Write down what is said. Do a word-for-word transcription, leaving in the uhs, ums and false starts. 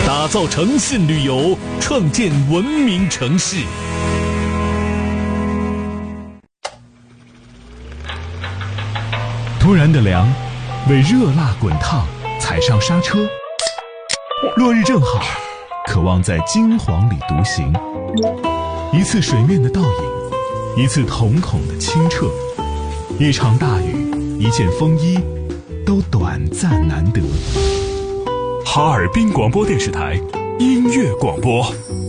打造诚信旅游，创建文明城市。突然的凉，为热辣滚烫踩上刹车。落日正好，渴望在金黄里独行。一次水面的倒影，一次瞳孔的清澈，一场大雨，一件风衣，都短暂难得。哈尔滨广播电视台音乐广播。